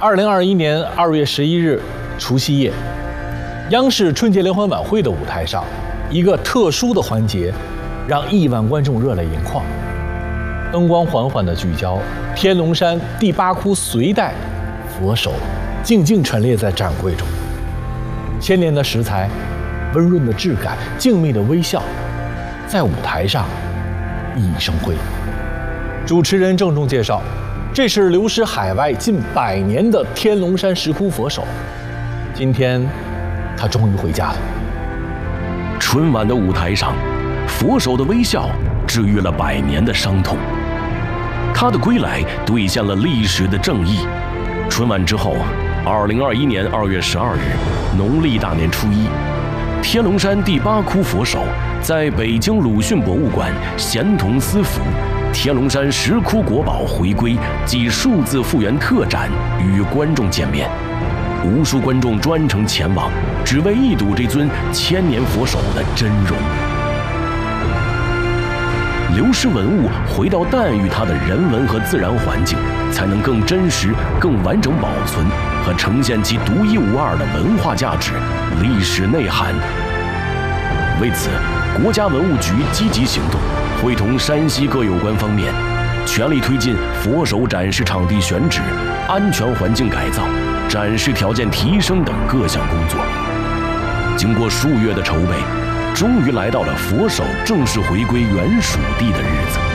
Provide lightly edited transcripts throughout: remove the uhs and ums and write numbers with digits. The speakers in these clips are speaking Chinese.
2021年2月11日除夕夜，央视春节联欢晚会的舞台上，一个特殊的环节让亿万观众热泪盈眶。灯光缓缓地聚焦，天龙山第8窟隋代佛手静静陈列在展柜中，千年的石材，温润的质感，静谧的微笑，在舞台上熠熠生辉。主持人郑重介绍，这是流失海外近100年的天龙山石窟佛手，今天他终于回家了。 春晚的舞台上，佛手的微笑治愈了100年的伤痛，他的归来兑现了历史的正义。春晚之后，2021年2月12日，农历大年初一，天龙山第8窟佛手在北京鲁迅博物馆咸同思府天龙山石窟国宝回归暨数字复原特展与观众见面，无数观众专程前往，只为一睹这尊千年佛手的真容。流失文物回到诞育它的人文和自然环境，才能更真实、更完整保存和呈现其独一无二的文化价值、历史内涵。为此，国家文物局积极行动，会同山西各有关方面，全力推进佛手展示场地选址、安全环境改造、展示条件提升等各项工作。经过数月的筹备，终于来到了佛手正式回归原属地的日子。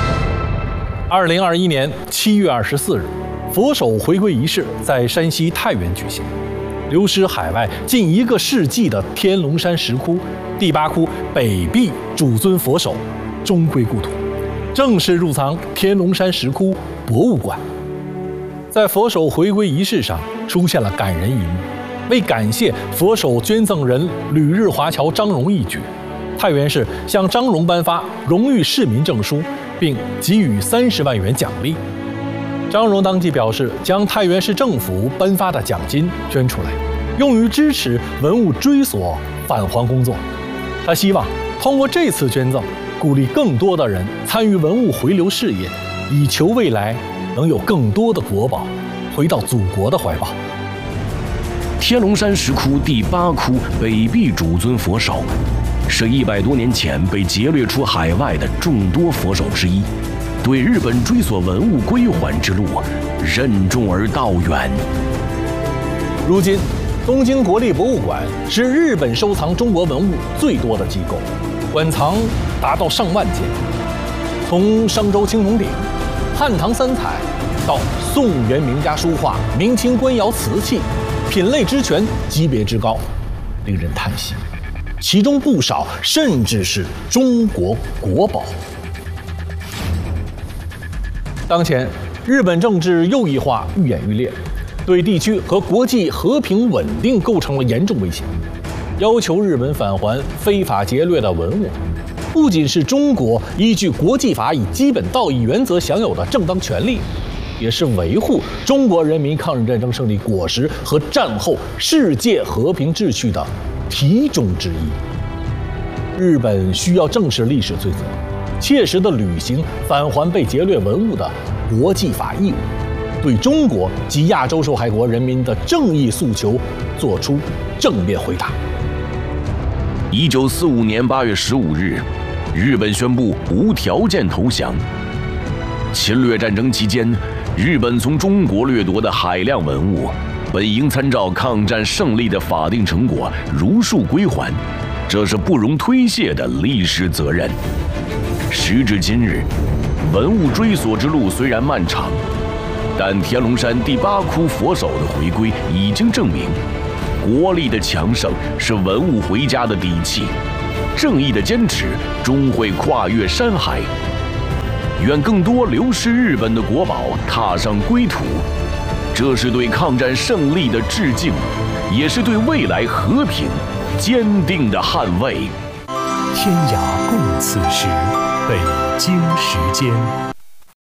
2021年7月24日，佛手回归仪式在山西太原举行。流失海外近1个世纪的天龙山石窟第8窟北壁主尊佛手终归故土，正式入藏天龙山石窟博物馆。在佛手回归仪式上出现了感人一幕。为感谢佛手捐赠人旅日华侨张荣一举，太原市向张荣颁发荣誉市民证书，并给予30万元奖励。张荣当即表示，将太原市政府颁发的奖金捐出来，用于支持文物追索返还工作。他希望通过这次捐赠，鼓励更多的人参与文物回流事业，以求未来能有更多的国宝回到祖国的怀抱。 天龙山石窟第8窟北壁主尊佛手，是100多年前被劫掠出海外的众多佛手之一，对日本追索文物归还之路任重而道远。 如今，东京国立博物馆是日本收藏中国文物最多的机构，馆藏达到上万件，从商周青铜鼎、汉唐三彩到宋元名家书画、明清官窑瓷器，品类之全，级别之高，令人叹息。其中不少甚至是中国国宝。当前，日本政治右翼化愈演愈烈，对地区和国际和平稳定构成了严重威胁。要求日本返还非法劫掠的文物，不仅是中国依据国际法以基本道义原则享有的正当权利，也是维护中国人民抗日战争胜利果实和战后世界和平秩序的题中之义。日本需要正视历史罪责，切实地履行返还被劫掠文物的国际法义务，对中国及亚洲受害国人民的正义诉求作出正面回答。 1945年8月15日，日本宣布无条件投降。侵略战争期间，日本从中国掠夺的海量文物，本应参照抗战胜利的法定成果如数归还，这是不容推卸的历史责任。时至今日，文物追索之路虽然漫长，但天龙山第8窟佛手的回归已经证明，国力的强盛是文物回家的底气，正义的坚持终会跨越山海。愿更多流失日本的国宝踏上归途，这是对抗战胜利的致敬，也是对未来和平坚定的捍卫。 天涯共此时，北京时间。